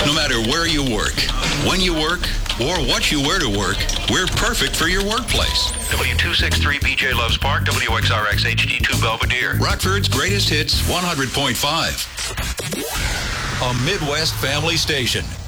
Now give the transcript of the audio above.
No matter where you work, when you work, or what you wear to work, we're perfect for your workplace. W263 BJ Loves Park, WXRX HD2 Belvedere. Rockford's greatest hits 100.5. A Midwest family station.